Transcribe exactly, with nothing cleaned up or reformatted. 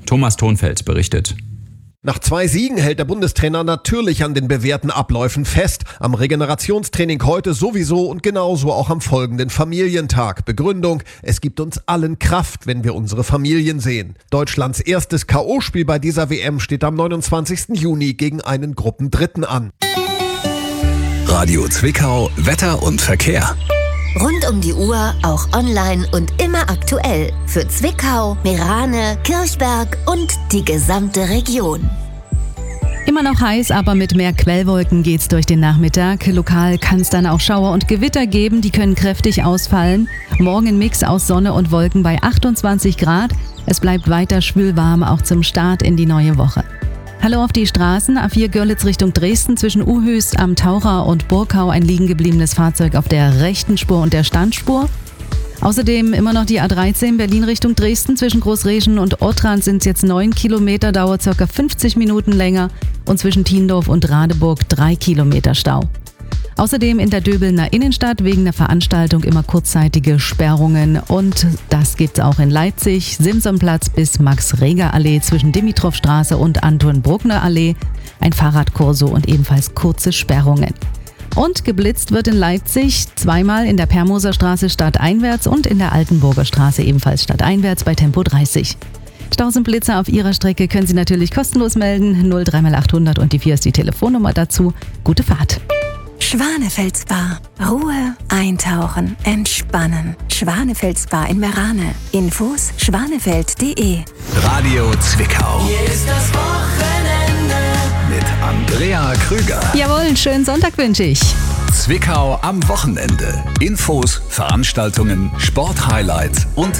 Thomas Thonfeld berichtet. Nach zwei Siegen hält der Bundestrainer natürlich an den bewährten Abläufen fest. Am Regenerationstraining heute sowieso und genauso auch am folgenden Familientag. Begründung: Es gibt uns allen Kraft, wenn wir unsere Familien sehen. Deutschlands erstes K O-Spiel bei dieser W M steht am neunundzwanzigsten Juni gegen einen Gruppendritten an. Radio Zwickau, Wetter und Verkehr. Rund um die Uhr, auch online und immer aktuell. Für Zwickau, Meerane, Kirchberg und die gesamte Region. Immer noch heiß, aber mit mehr Quellwolken geht's durch den Nachmittag. Lokal kann es dann auch Schauer und Gewitter geben, die können kräftig ausfallen. Morgen ein Mix aus Sonne und Wolken bei achtundzwanzig Grad. Es bleibt weiter schwülwarm, auch zum Start in die neue Woche. Hallo auf die Straßen. A vier Görlitz Richtung Dresden zwischen Uhöst am Taucher und Burkau ein liegen gebliebenes Fahrzeug auf der rechten Spur und der Standspur. Außerdem immer noch die A dreizehn Berlin Richtung Dresden zwischen Großreschen und Ottrand sind es jetzt neun Kilometer, dauert ca. fünfzig Minuten länger und zwischen Tiendorf und Radeburg drei Kilometer Stau. Außerdem in der Döbelner Innenstadt wegen der Veranstaltung immer kurzzeitige Sperrungen und das gibt's auch in Leipzig, Simsonplatz bis Max-Reger-Allee zwischen Dimitrovstraße und Anton-Bruckner-Allee, ein Fahrradkorso und ebenfalls kurze Sperrungen. Und geblitzt wird in Leipzig zweimal in der Permoser Straße stadteinwärts und in der Altenburger Straße ebenfalls stadteinwärts bei Tempo dreißig. Staus und Blitzer auf Ihrer Strecke können Sie natürlich kostenlos melden. null drei achthundert und die vier ist die Telefonnummer dazu. Gute Fahrt! Schwanefeld Spa. Ruhe, eintauchen, entspannen. Schwanefeld Spa in Meerane. Infos schwanefeld punkt de. Radio Zwickau. Hier ist das Wochenende mit Andrea Krüger. Jawohl, einen schönen Sonntag wünsche ich. Zwickau am Wochenende. Infos, Veranstaltungen, Sporthighlights und